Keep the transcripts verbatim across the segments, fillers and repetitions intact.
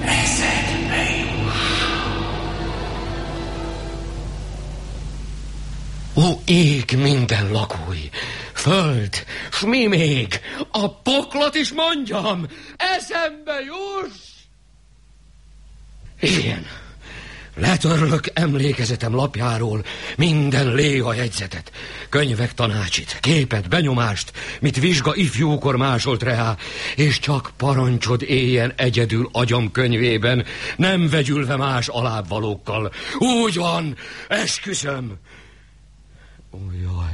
eszedbe juss. Ó, ég minden lakói, föld, s mi még? A poklat is mondjam, eszembe juss! Igen, letörlök emlékezetem lapjáról minden léha jegyzetet, könyvek tanácsit, képet, benyomást, mit vizsga ifjúkor másolt rá, és csak parancsod éljen egyedül agyam könyvében, nem vegyülve más alábbvalókkal. Úgy van, esküszöm! Ó, jaj!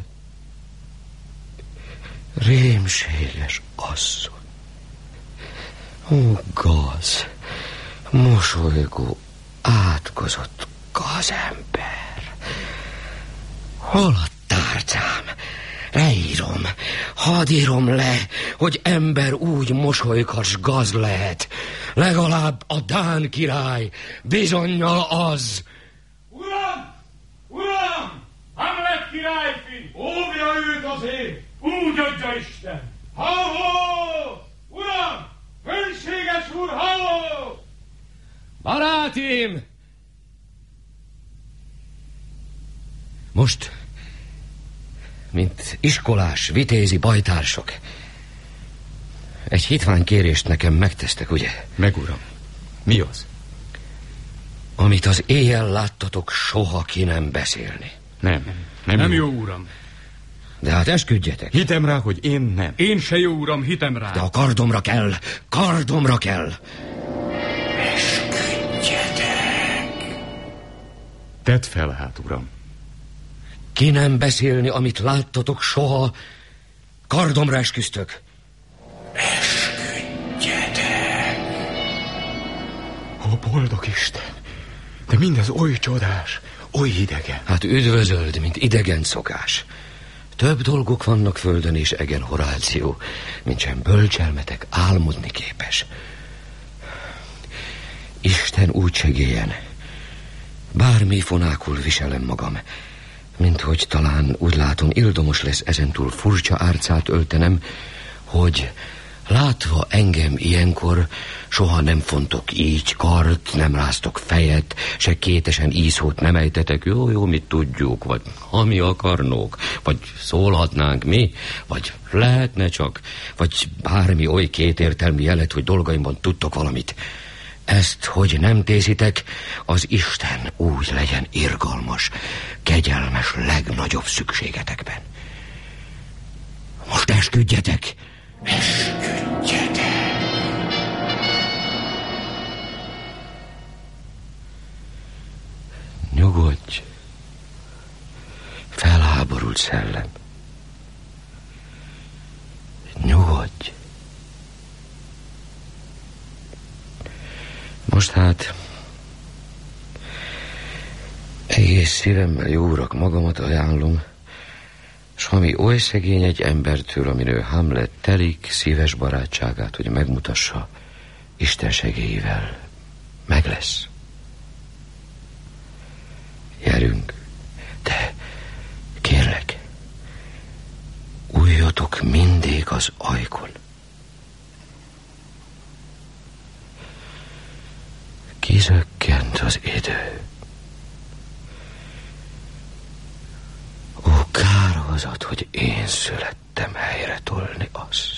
Rémséges asszony! Ó, gaz! Mosolygó, átkozott gazember! Hol a tárcám? Leírom, hadd írom le, hogy ember úgy mosolykas gaz lehet. Legalább a dán király bizonnyal az. Uram! Uram! Hamlet királyfi! Óvja őt az ég! Úgy adja Isten! Ha-ho! Uram! Fönséges úr, ha-ho! Barátim! Most, mint iskolás, vitézi bajtársok, egy hitvány kérést nekem megtesztek, ugye? Meg, uram. Mi az? Amit az éjjel láttatok, soha ki nem beszélni. Nem, nem, Nem jó. jó, uram. De hát esküdjetek. Hitem rá, hogy én nem. Én se jó, uram, hitem rá. De a kardomra kell, kardomra kell. Esküdjetek! Tedd fel hát, uram. Ki nem beszélni, amit láttatok soha, kardomra esküztök. Esküdjetek! Ó, boldog Isten! De mindez oly csodás, oly idegen. Hát üdvözöld, mint idegen szokás. Több dolgok vannak földön és egen, Horáció, mint sem bölcselmetek álmodni képes. Isten úgy segéljen, bármi fonákul viselem magam, mint hogy talán úgy látom ildomos lesz ezentúl furcsa árcát öltenem, hogy látva engem ilyenkor soha nem fontok így kart, nem ráztok fejet, se kétesen ízhót nem ejtetek, jó, jó, mit tudjuk, vagy ha mi akarnók, vagy szólhatnánk mi, vagy lehetne csak, vagy bármi oly kétértelmű jelet, hogy dolgaimban tudtok valamit. Ezt, hogy nem tészitek, az Isten úgy legyen irgalmas, kegyelmes legnagyobb szükségetekben. Most esküdjetek! Esküdjetek! Nyugodj, felháborult szellem. Nyugodj. Most hát egész szívemmel, jó urak, magamat ajánlom, s ami oly szegény egy embertől, aminő Hamlet telik szíves barátságát, hogy megmutassa, Isten segélyével meg lesz. Gyerünk, de kérlek, ujjatok mindig az ajkon. Kizökkent az idő. Ó, kárhozat, hogy én születtem helyre tolni azt.